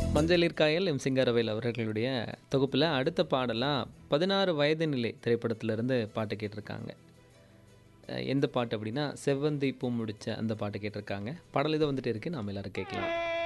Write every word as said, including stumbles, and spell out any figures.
மஞ்சளிற் Kayal M Singaravel அவர்களுடைய தொகுப்பில் அடுத்த பாடலாம் பதினாறு வயது நிலை திரைப்படத்திலிருந்து பாட்டு கேட்டிருக்காங்க. எந்த பாட்டு அப்படின்னா செவ்வந்தி பூ முடிச்ச அந்த பாட்டு கேட்டிருக்காங்க. பாடல் இதை வந்துட்டு இருக்கு, நாம் எல்லாரும் கேட்கலாம்.